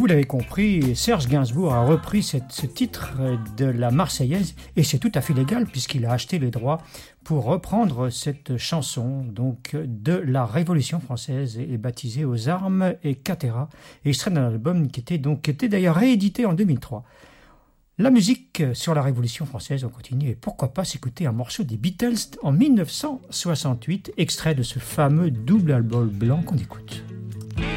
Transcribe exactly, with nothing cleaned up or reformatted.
vous l'avez compris, Serge Gainsbourg a repris cette, ce titre de la Marseillaise et c'est tout à fait légal puisqu'il a acheté les droits pour reprendre cette chanson donc de la Révolution française et baptisée Aux armes et Cathéra, extrait d'un album qui était donc qui était d'ailleurs réédité en deux mille trois. La musique sur la Révolution française, on continue, et pourquoi pas s'écouter un morceau des Beatles en mille neuf cent soixante-huit, extrait de ce fameux double album blanc qu'on écoute.